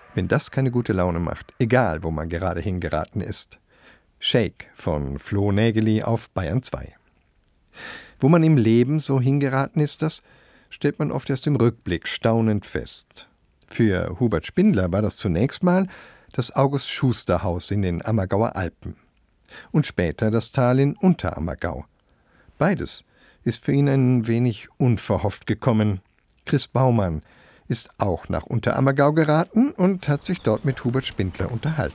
wenn das keine gute Laune macht, egal wo man gerade hingeraten ist. Shake von Flo Nägeli auf Bayern 2. Wo man im Leben so hingeraten ist, das stellt man oft erst im Rückblick staunend fest. Für Hubert Spindler war das zunächst mal das August-Schuster-Haus in den Ammergauer Alpen und später das Tal in Unterammergau. Beides ist für ihn ein wenig unverhofft gekommen. Chris Baumann ist auch nach Unterammergau geraten und hat sich dort mit Hubert Spindler unterhalten.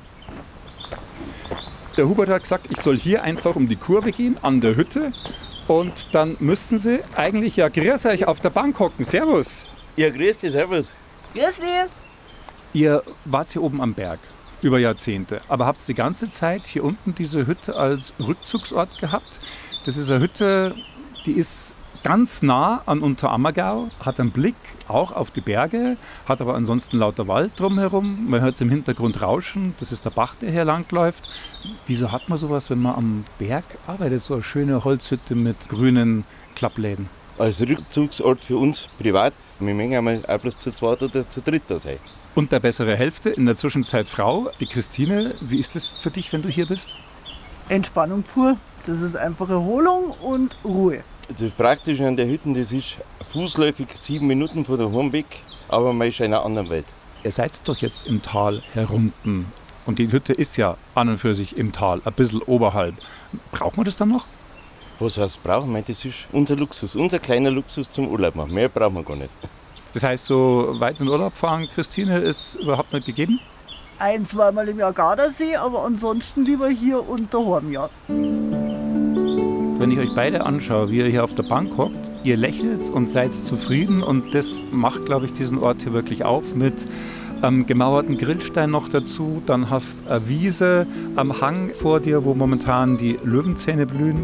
Der Hubert hat gesagt, ich soll hier einfach um die Kurve gehen, an der Hütte. Und dann müssten Sie eigentlich, ja, grüß euch, auf der Bank hocken. Servus. Ja, grüß dich, servus. Grüß dich. Ihr wart hier oben am Berg über Jahrzehnte, aber habt die ganze Zeit hier unten diese Hütte als Rückzugsort gehabt. Das ist eine Hütte, die ist ganz nah an Unterammergau, hat einen Blick auch auf die Berge, hat aber ansonsten lauter Wald drumherum. Man hört es im Hintergrund rauschen, das ist der Bach, der hier langläuft. Wieso hat man sowas, wenn man am Berg arbeitet, so eine schöne Holzhütte mit grünen Klappläden? Als Rückzugsort für uns privat, wir mögen einmal auch bloß zu zweit oder zu dritt da sein. Und der bessere Hälfte, in der Zwischenzeit Frau, die Christine. Wie ist das für dich, wenn du hier bist? Entspannung pur. Das ist einfach Erholung und Ruhe. Das Praktische an der Hütte, das ist fußläufig 7 Minuten von daheim weg, aber man ist in einer anderen Welt. Ihr seid doch jetzt im Tal herunten. Und die Hütte ist ja an und für sich im Tal, ein bisschen oberhalb. Braucht man das dann noch? Was heißt brauchen? Das ist unser Luxus, unser kleiner Luxus zum Urlaub machen. Mehr brauchen wir gar nicht. Das heißt, so weit in Urlaub fahren, Christine, ist überhaupt nicht gegeben? 1-2 Mal im Jahr Gardasee, aber ansonsten lieber hier und daheim, ja. Wenn ich euch beide anschaue, wie ihr hier auf der Bank hockt, ihr lächelt und seid zufrieden und das macht, glaube ich, diesen Ort hier wirklich auf mit gemauerten Grillstein noch dazu. Dann hast du eine Wiese am Hang vor dir, wo momentan die Löwenzähne blühen.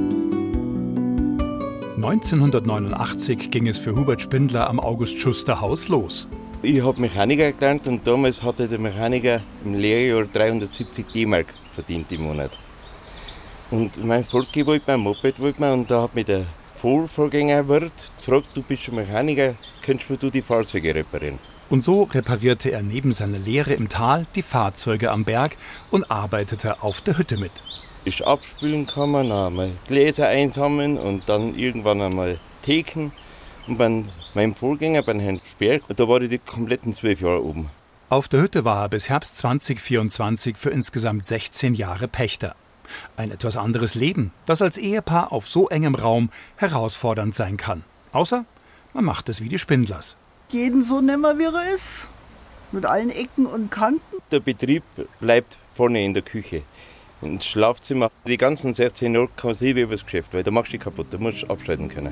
1989 ging es für Hubert Spindler am August-Schuster-Haus los. Ich habe Mechaniker gelernt und damals hatte der Mechaniker im Lehrjahr 370 D-Mark verdient im Monat. Und mein Volki wollte mein Moped wollte man, und da hat mich der Vorgängerwirt gefragt, du bist schon Mechaniker, könntest du die Fahrzeuge reparieren? Und so reparierte er neben seiner Lehre im Tal die Fahrzeuge am Berg und arbeitete auf der Hütte mit. Ich abspülen kann man, dann einmal Gläser einsammeln und dann irgendwann einmal Theken. Und bei meinem Vorgänger, bei Herrn Sperr, da war ich die kompletten 12 Jahre oben. Auf der Hütte war er bis Herbst 2024 für insgesamt 16 Jahre Pächter. Ein etwas anderes Leben, das als Ehepaar auf so engem Raum herausfordernd sein kann. Außer man macht es wie die Spindlers. Jeden so nehmen, wie er ist. Mit allen Ecken und Kanten. Der Betrieb bleibt vorne in der Küche. Ins Schlafzimmer. Die ganzen 16 Jahre kann man sehen wie das Geschäft, weil da machst du dich kaputt, da musst du abschalten können.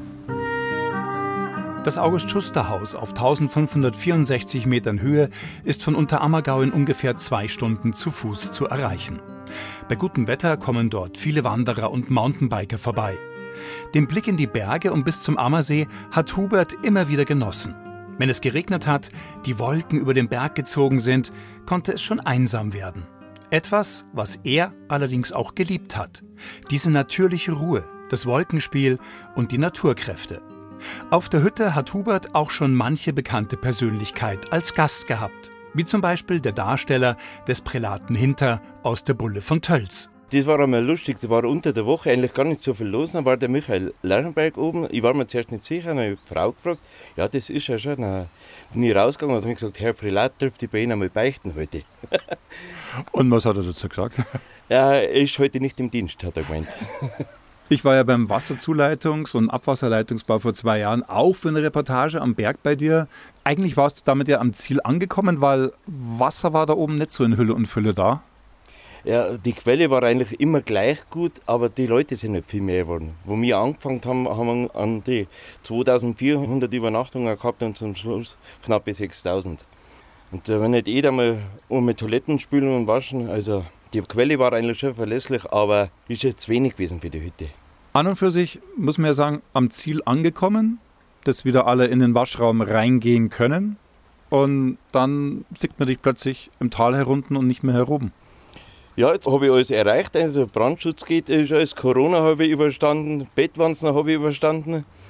Das August-Schuster-Haus auf 1564 Metern Höhe ist von Unterammergau in ungefähr 2 Stunden zu Fuß zu erreichen. Bei gutem Wetter kommen dort viele Wanderer und Mountainbiker vorbei. Den Blick in die Berge und bis zum Ammersee hat Hubert immer wieder genossen. Wenn es geregnet hat, die Wolken über den Berg gezogen sind, konnte es schon einsam werden. Etwas, was er allerdings auch geliebt hat. Diese natürliche Ruhe, das Wolkenspiel und die Naturkräfte. Auf der Hütte hat Hubert auch schon manche bekannte Persönlichkeit als Gast gehabt. Wie zum Beispiel der Darsteller des Prälaten Hinter aus der Bulle von Tölz. Das war einmal lustig, das war unter der Woche eigentlich gar nicht so viel los. Dann war der Michael Lerchenberg oben. Ich war mir zuerst nicht sicher, dann habe ich die Frau gefragt, ja, das ist ja schon. Dann bin ich rausgegangen und habe gesagt, Herr Prälat, dürfte ich bei Ihnen einmal beichten heute. Und was hat er dazu gesagt? Ja, er ist heute nicht im Dienst, hat er gemeint. Ich war ja beim Wasserzuleitungs- und Abwasserleitungsbau vor 2 Jahren auch für eine Reportage am Berg bei dir. Eigentlich warst du damit ja am Ziel angekommen, weil Wasser war da oben nicht so in Hülle und Fülle da. Ja, die Quelle war eigentlich immer gleich gut, aber die Leute sind nicht viel mehr geworden. Wo wir angefangen haben, haben wir an die 2400 Übernachtungen gehabt und zum Schluss knappe 6000. Und wenn nicht jeder mal mit Toiletten spülen und waschen, also die Quelle war eigentlich schon verlässlich, aber ist jetzt wenig gewesen für die Hütte. An und für sich muss man ja sagen, am Ziel angekommen, dass wieder alle in den Waschraum reingehen können und dann sieht man dich plötzlich im Tal herunten und nicht mehr heroben. Ja, jetzt habe ich alles erreicht, also Brandschutz geht, ist alles, Corona habe ich überstanden, Bettwanzen habe ich überstanden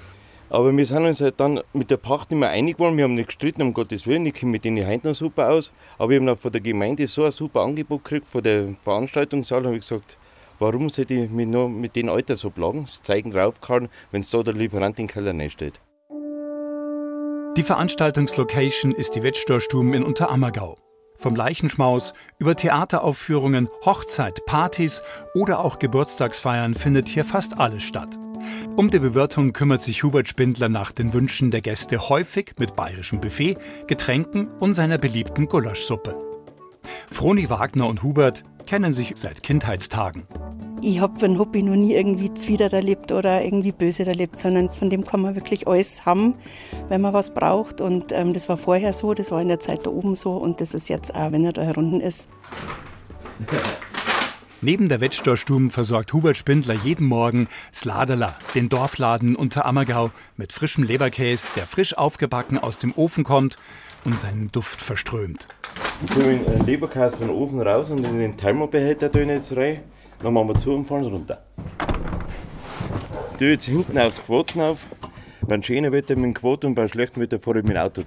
Aber wir sind uns halt dann mit der Pacht nicht mehr einig geworden. Wir haben nicht gestritten, um Gottes Willen. Ich komme mit denen heute noch super aus. Aber ich habe noch von der Gemeinde so ein super Angebot gekriegt, von der Veranstaltungssaal. Da habe ich gesagt, warum sollte ich mich noch mit den Alter so plagen? Das Zeigen raufgehauen, wenn es da der Lieferant in den Keller reinsteht. Die Veranstaltungslocation ist die Wettstorstuben in Unterammergau. Vom Leichenschmaus über Theateraufführungen, Hochzeit, Partys oder auch Geburtstagsfeiern findet hier fast alles statt. Um die Bewirtung kümmert sich Hubert Spindler nach den Wünschen der Gäste häufig mit bayerischem Buffet, Getränken und seiner beliebten Gulaschsuppe. Froni Wagner und Hubert kennen sich seit Kindheitstagen. Ich habe ein Hobby noch nie irgendwie zwider erlebt oder irgendwie böse erlebt, sondern von dem kann man wirklich alles haben, wenn man was braucht. Und das war vorher so, das war in der Zeit da oben so und das ist jetzt auch, wenn er da herunten ist. Neben der Wettstorstuben versorgt Hubert Spindler jeden Morgen Sladerla, den Dorfladen Unterammergau, mit frischem Leberkäse, der frisch aufgebacken aus dem Ofen kommt und seinen Duft verströmt. Ich tue den Leberkäse von den Ofen raus und in den Thermobehälter tue ich jetzt rein. Dann machen wir zu und fahren runter. Ich tue jetzt hinten aufs Quoten auf. Beim schönen Wetter mit dem Quoten und beim schlechten Wetter fahre ich mit dem Auto.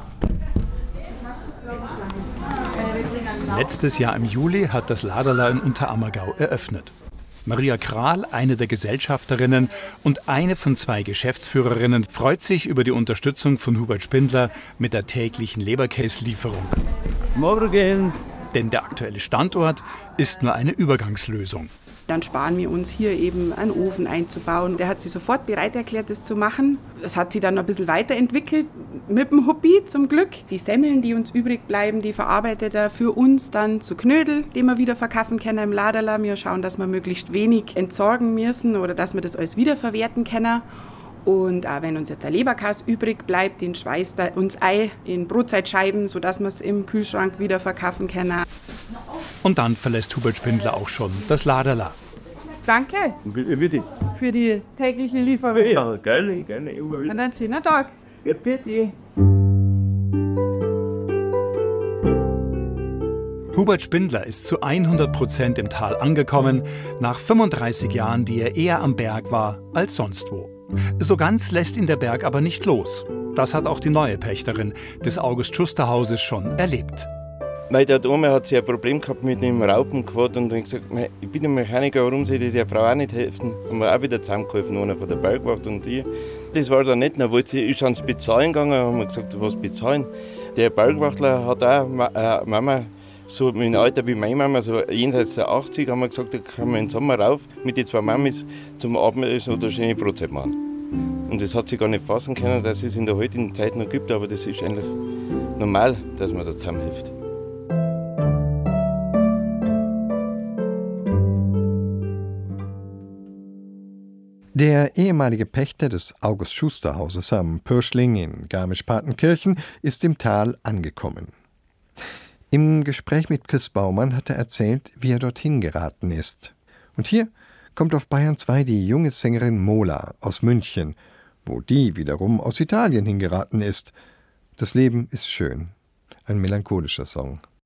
Letztes Jahr im Juli hat das Laderla in Unterammergau eröffnet. Maria Kral, eine der Gesellschafterinnen und eine von 2 Geschäftsführerinnen, freut sich über die Unterstützung von Hubert Spindler mit der täglichen Leberkäslieferung. Morgen! Denn der aktuelle Standort ist nur eine Übergangslösung. Dann sparen wir uns hier eben einen Ofen einzubauen. Der hat sich sofort bereit erklärt, das zu machen. Das hat sich dann noch ein bisschen weiterentwickelt mit dem Hobby zum Glück. Die Semmeln, die uns übrig bleiben, die verarbeitet er für uns dann zu Knödel, die wir wieder verkaufen können im Laderla. Wir schauen, dass wir möglichst wenig entsorgen müssen oder dass wir das alles wiederverwerten können. Und auch wenn uns jetzt ein Leberkäse übrig bleibt, den schweißt er uns ein in Brotzeitscheiben, sodass wir es im Kühlschrank wieder verkaufen können. Und dann verlässt Hubert Spindler auch schon das Laderla. Danke Bitte. für die tägliche Lieferung. Ja, gerne. Und einen schönen Tag. Ja, bitte. Hubert Spindler ist zu 100% im Tal angekommen, nach 35 Jahren, die er eher am Berg war als sonst wo. So ganz lässt ihn der Berg aber nicht los. Das hat auch die neue Pächterin des August-Schuster-Hauses schon erlebt. Der Oma hat sich ein Problem gehabt mit dem Raupenquad und hat gesagt, ich bin ein Mechaniker, warum sollte ich der Frau auch nicht helfen? Haben wir auch wieder zusammengeholfen, einer von der Bergwacht und ich. Das war dann nicht, dann ist ans Bezahlen gegangen, haben wir gesagt, was bezahlen? Der Bergwachtler hat auch Mama, so im Alter wie meine Mama, so jenseits der 80, haben wir gesagt, da können wir im Sommer rauf mit den 2 Mamis zum Abendessen oder schöne Brotzeit machen. Und das hat sie gar nicht fassen können, dass es in der heutigen Zeit noch gibt, aber das ist eigentlich normal, dass man da zusammenhilft. Der ehemalige Pächter des August-Schuster-Hauses am Pürschling in Garmisch-Partenkirchen ist im Tal angekommen. Im Gespräch mit Chris Baumann hat er erzählt, wie er dorthin geraten ist. Und hier kommt auf Bayern 2 die junge Sängerin Mola aus München, wo die wiederum aus Italien hingeraten ist. Das Leben ist schön. Ein melancholischer Song.